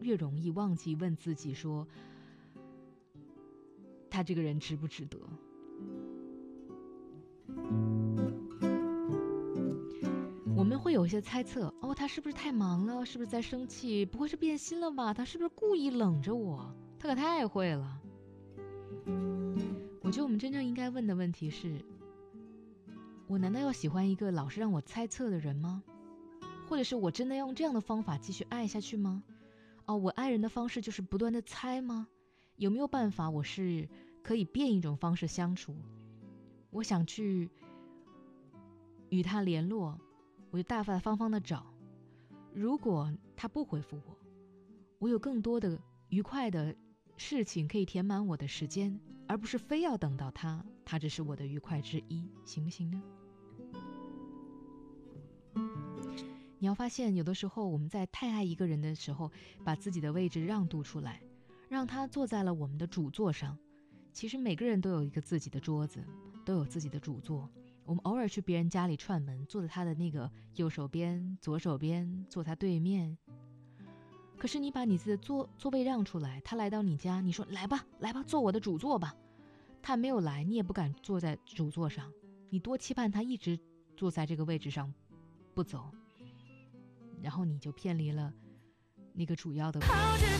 越容易忘记问自己说，他这个人值不值得。我们会有一些猜测，他是不是太忙了，是不是在生气，不会是变心了吧，他是不是故意冷着我，他可太会了。我觉得我们真正应该问的问题是，我难道要喜欢一个老是让我猜测的人吗？或者是我真的要用这样的方法继续爱下去吗？我爱人的方式就是不断的猜吗？有没有办法我是可以变一种方式相处？我想去与他联络，我就大大方方的找，如果他不回复我，我有更多的愉快的事情可以填满我的时间，而不是非要等到他只是我的愉快之一，行不行呢？你要发现，有的时候我们在太爱一个人的时候，把自己的位置让渡出来，让他坐在了我们的主座上。其实每个人都有一个自己的桌子，都有自己的主座。我们偶尔去别人家里串门，坐在他的那个右手边、左手边，坐他对面。可是你把你自己的座位让出来，他来到你家，你说来吧，坐我的主座吧。他没有来，你也不敢坐在主座上，你多期盼他一直坐在这个位置上不走，然后你就偏离了那个主要的